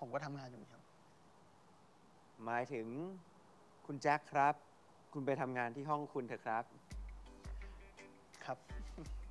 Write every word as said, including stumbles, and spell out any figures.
ผมก็ทำงานอยู่ครับหมายถึงคุณแจ็คครับ คุณไปทำงานที่ห้องคุณเถอะครับครับ